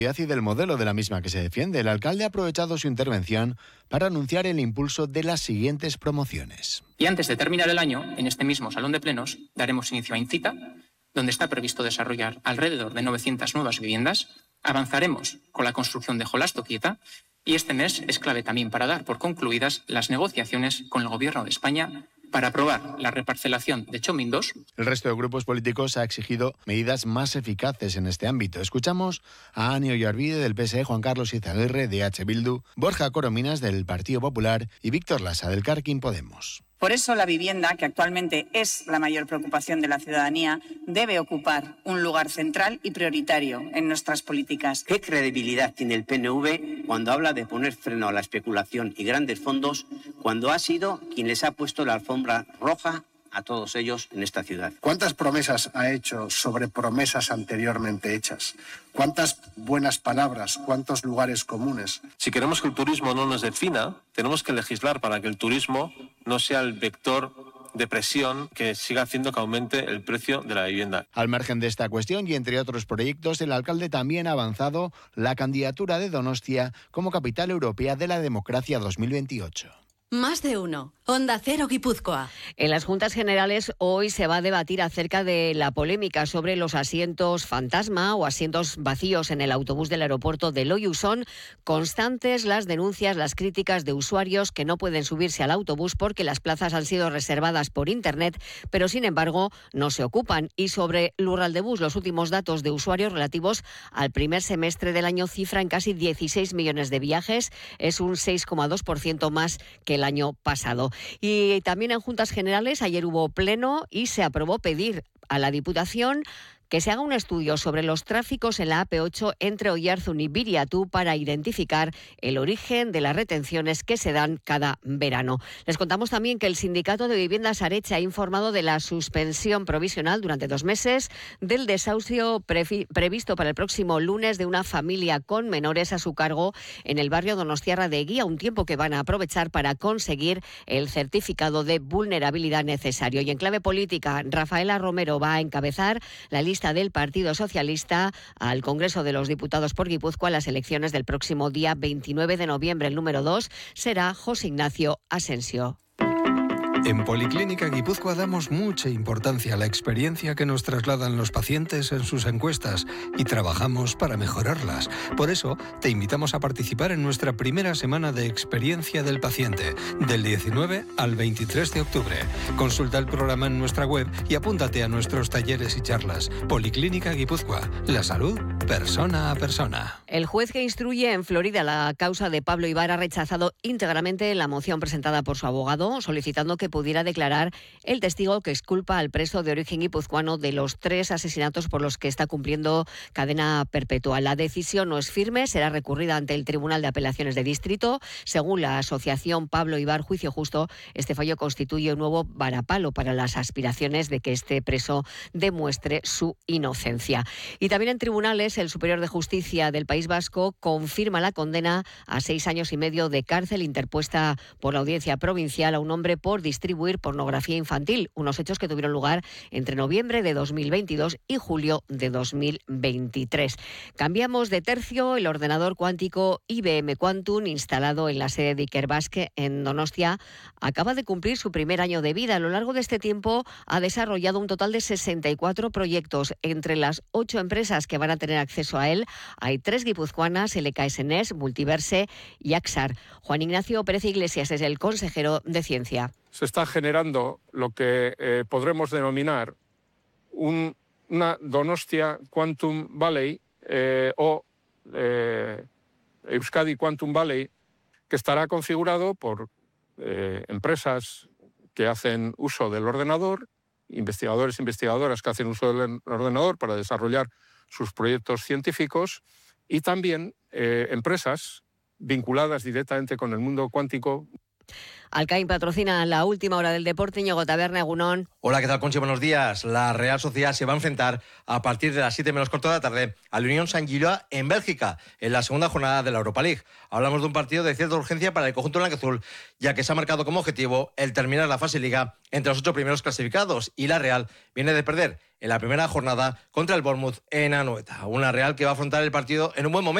y del modelo de la misma que se defiende. El alcalde ha aprovechado su intervención para anunciar el impulso de las siguientes promociones. Y antes de terminar el año, en este mismo salón de plenos, daremos inicio a Incita, donde está previsto desarrollar alrededor de 900 nuevas viviendas. Avanzaremos con la construcción de Jolasto Quieta y este mes es clave también para dar por concluidas las negociaciones con el Gobierno de España para aprobar la reparcelación de Chomin II. El resto de grupos políticos ha exigido medidas más eficaces en este ámbito. Escuchamos a Ani Oyarbide del PSE, Juan Carlos Izaguirre de H. Bildu, Borja Corominas del Partido Popular y Víctor Lasa del Carquín Podemos. Por eso la vivienda, que actualmente es la mayor preocupación de la ciudadanía, debe ocupar un lugar central y prioritario en nuestras políticas. ¿Qué credibilidad tiene el PNV cuando habla de poner freno a la especulación y grandes fondos, cuando ha sido quien les ha puesto la alfombra roja a todos ellos en esta ciudad? ¿Cuántas promesas ha hecho sobre promesas anteriormente hechas? ¿Cuántas buenas palabras? ¿Cuántos lugares comunes? Si queremos que el turismo no nos defina, tenemos que legislar para que el turismo no sea el vector de presión que siga haciendo que aumente el precio de la vivienda. Al margen de esta cuestión y entre otros proyectos, el alcalde también ha avanzado la candidatura de Donostia como capital europea de la democracia 2028. Más de uno. Onda Cero Guipúzcoa. En las Juntas Generales hoy se va a debatir acerca de la polémica sobre los asientos fantasma o asientos vacíos en el autobús del aeropuerto de Loiu. Son constantes las denuncias, las críticas de usuarios que no pueden subirse al autobús porque las plazas han sido reservadas por Internet, pero sin embargo no se ocupan. Y sobre Lurraldebus, los últimos datos de usuarios relativos al primer semestre del año cifran casi 16 millones de viajes. Es un 6,2% más que el año pasado. Y también en Juntas Generales ayer hubo pleno y se aprobó pedir a la Diputación que se haga un estudio sobre los tráficos en la AP8 entre Oyarzun y Biriatu para identificar el origen de las retenciones que se dan cada verano. Les contamos también que el Sindicato de Viviendas Areche ha informado de la suspensión provisional durante 2 meses del desahucio previsto para el próximo lunes de una familia con menores a su cargo en el barrio donostiarra de Eguía, un tiempo que van a aprovechar para conseguir el certificado de vulnerabilidad necesario. Y en clave política, Rafaela Romero va a encabezar la lista del Partido Socialista al Congreso de los Diputados por Guipúzcoa a las elecciones del próximo día 29 de noviembre. El número 2 será José Ignacio Asensio. En Policlínica Guipúzcoa damos mucha importancia a la experiencia que nos trasladan los pacientes en sus encuestas y trabajamos para mejorarlas. Por eso, te invitamos a participar en nuestra primera semana de experiencia del paciente, del 19 al 23 de octubre. Consulta el programa en nuestra web y apúntate a nuestros talleres y charlas. Policlínica Guipúzcoa, la salud persona a persona. El juez que instruye en Florida la causa de Pablo Ibar ha rechazado íntegramente la moción presentada por su abogado, solicitando que pudiera declarar el testigo que exculpa al preso de origen guipuzcoano de los 3 asesinatos por los que está cumpliendo cadena perpetua. La decisión no es firme, será recurrida ante el Tribunal de Apelaciones de Distrito. Según la asociación Pablo Ibar Juicio Justo, este fallo constituye un nuevo varapalo para las aspiraciones de que este preso demuestre su inocencia. Y también en tribunales, el Superior de Justicia del País Vasco confirma la condena a 6 años y medio de cárcel interpuesta por la Audiencia Provincial a un hombre por distribuir pornografía infantil, unos hechos que tuvieron lugar entre noviembre de 2022 y julio de 2023. Cambiamos de tercio. El ordenador cuántico IBM Quantum, instalado en la sede de Ikerbasque en Donostia, acaba de cumplir su primer año de vida. A lo largo de este tiempo ha desarrollado un total de 64 proyectos. Entre las 8 empresas que van a tener acceso a él, hay 3 guipuzcoanas, LKSNES, Multiverse y Axar. Juan Ignacio Pérez Iglesias es el consejero de Ciencia. Se está generando lo que podremos denominar una Donostia Quantum Valley o Euskadi Quantum Valley, que estará configurado por empresas que hacen uso del ordenador, investigadores e investigadoras que hacen uso del ordenador para desarrollar sus proyectos científicos y también empresas vinculadas directamente con el mundo cuántico. Alcaín patrocina la última hora del deporte. Íñigo Taberna, Egunon. Hola, ¿qué tal, Conchi? Buenos días. La Real Sociedad se va a enfrentar a partir de las 7 menos cuarto de la tarde al Unión Saint-Gilloise en Bélgica, en la segunda jornada de la Europa League. Hablamos de un partido de cierta urgencia para el conjunto blanquiazul, ya que se ha marcado como objetivo el terminar la fase Liga entre los 8 primeros clasificados, y la Real viene de perder en la primera jornada contra el Bournemouth en Anoeta. Una Real que va a afrontar el partido en un buen momento.